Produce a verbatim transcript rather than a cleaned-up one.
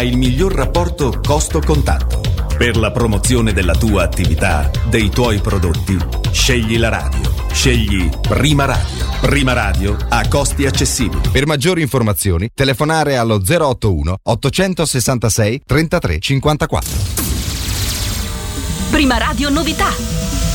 il miglior rapporto costo-contatto. Per la promozione della tua attività, dei tuoi prodotti, scegli la radio. Scegli Prima Radio. Prima Radio a costi accessibili. Per maggiori informazioni, telefonare allo zero otto uno ottocentosessantasei trentatré cinquantaquattro. Prima Radio novità.